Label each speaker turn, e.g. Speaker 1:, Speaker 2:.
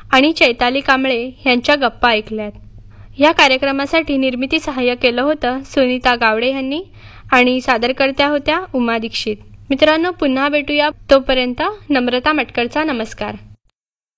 Speaker 1: आणि चैताली कांबळे यांच्या गप्पा ऐकल्यात। या कार्यक्रमासाठी निर्मिती सहाय्य केलं होतं सुनीता गावडे यांनी आणि सादरकर्त्या होत्या उमा दीक्षित। मित्रांनो, पुन्हा भेटूया, तोपर्यंत नम्रता मटकरचा नमस्कार।